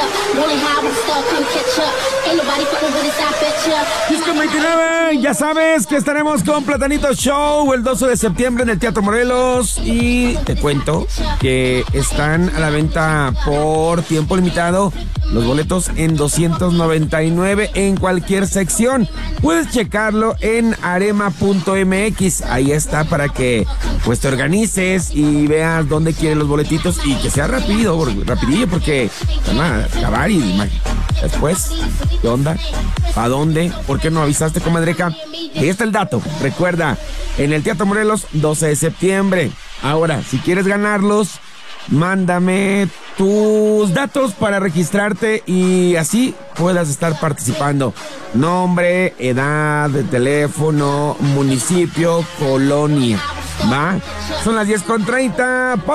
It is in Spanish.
Disco 29, ya sabes que estaremos con Platanito Show el 12 de septiembre en el Teatro Morelos. Y te cuento que están a la venta por tiempo limitado los boletos en 299 en cualquier sección. Puedes checarlo en arema.mx. Ahí está para que pues te organices y veas dónde quieren los boletitos y que sea rapidillo porque van a acabar y después, ¿qué onda? ¿Para dónde? ¿Por qué no avisaste, comadreca? Ahí está el dato. Recuerda, en el Teatro Morelos, 12 de septiembre. Ahora, si quieres ganarlos, mándame tus datos para registrarte y así puedas estar participando. Nombre, edad, teléfono, municipio, colonia. ¿Va? Son las 10:30.